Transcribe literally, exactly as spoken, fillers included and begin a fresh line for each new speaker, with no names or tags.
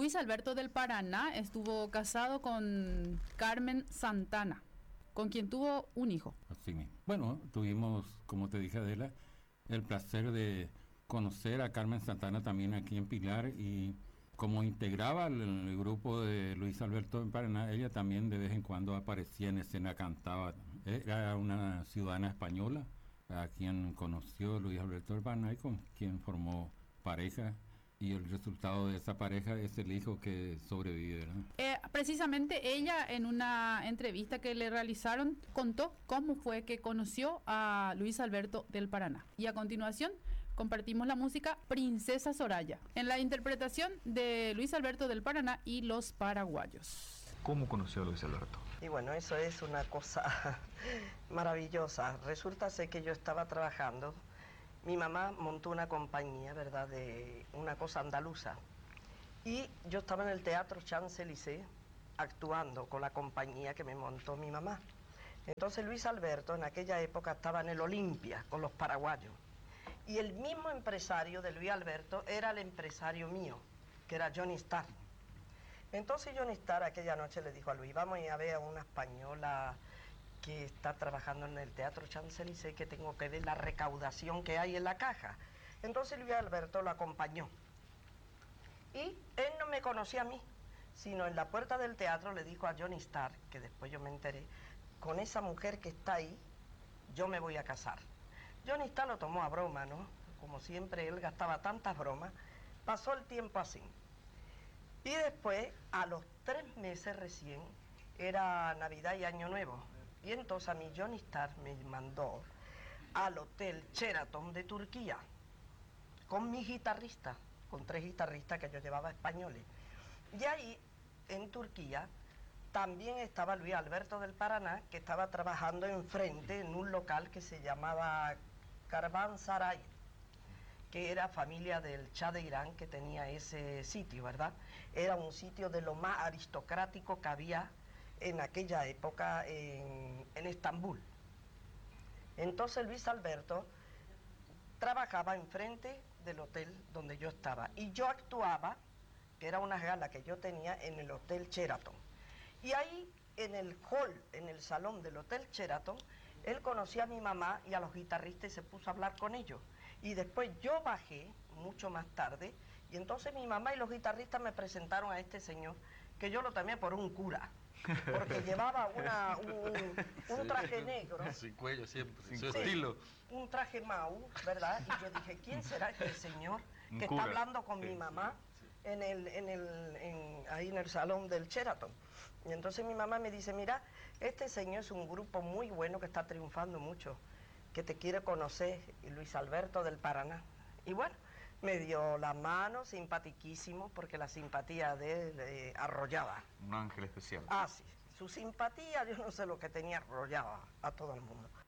Luis Alberto del Paraná estuvo casado con Carmen Santana, con quien tuvo un hijo.
Así mismo. Bueno, tuvimos, como te dije, Adela, el placer de conocer a Carmen Santana también aquí en Pilar, y como integraba el, el grupo de Luis Alberto del Paraná, ella también de vez en cuando aparecía en escena, cantaba. Era una ciudadana española a quien conoció Luis Alberto del Paraná y con quien formó pareja. Y el resultado de esa pareja es el hijo que sobrevive, ¿verdad?
Eh, precisamente ella, en una entrevista que le realizaron, contó cómo fue que conoció a Luis Alberto del Paraná. Y a continuación compartimos la música Princesa Soraya, en la interpretación de Luis Alberto del Paraná y los paraguayos.
¿Cómo conoció a Luis Alberto?
Y bueno, eso es una cosa maravillosa. Resulta ser que yo estaba trabajando. Mi mamá montó una compañía, ¿verdad?, de una cosa andaluza. Y yo estaba en el Teatro Champs-Élysées actuando con la compañía que me montó mi mamá. Entonces Luis Alberto en aquella época estaba en el Olimpia con los paraguayos. Y el mismo empresario de Luis Alberto era el empresario mío, que era Johnny Starr. Entonces Johnny Starr aquella noche le dijo a Luis, vamos a ir a ver a una española que está trabajando en el Teatro Champs-Élysées, que tengo que ver la recaudación que hay en la caja. Entonces Luis Alberto lo acompañó. Y él no me conocía a mí, sino en la puerta del teatro le dijo a Johnny Starr, que después yo me enteré, con esa mujer que está ahí, yo me voy a casar. Johnny Starr lo tomó a broma, ¿no? Como siempre él gastaba tantas bromas, pasó el tiempo así. Y después, a los tres meses recién, era Navidad y Año Nuevo. Y entonces a mí Johnny Starr me mandó al Hotel Sheraton de Turquía con mi guitarrista, con tres guitarristas que yo llevaba españoles. Y ahí, en Turquía, también estaba Luis Alberto del Paraná, que estaba trabajando enfrente en un local que se llamaba Caravansaray, que era familia del Shah de Irán, que tenía ese sitio, ¿verdad? Era un sitio de lo más aristocrático que había en aquella época en, en Estambul. Entonces Luis Alberto trabajaba enfrente del hotel donde yo estaba y yo actuaba, que era una gala que yo tenía en el Hotel Sheraton. Y ahí en el hall, en el salón del Hotel Sheraton, él conocía a mi mamá y a los guitarristas y se puso a hablar con ellos. Y después yo bajé, mucho más tarde, y entonces mi mamá y los guitarristas me presentaron a este señor, que yo lo tomé por un cura, porque llevaba una, un, un traje negro.
Sin cuello siempre, sin su
Sí,
estilo.
un traje mau, ¿verdad? Y yo dije, ¿quién será este señor
Un
que
cura.
está hablando con
Sí,
mi mamá
sí.
en el, en el, en, ahí en el salón del Sheraton? Y entonces mi mamá me dice, mira, este señor es un grupo muy bueno que está triunfando mucho, que te quiere conocer, Luis Alberto del Paraná. Y bueno, me dio la mano, simpatiquísimo, porque la simpatía de él eh, arrollaba.
Un ángel especial.
Ah, sí, su simpatía, yo no sé lo que tenía, arrollaba a todo el mundo.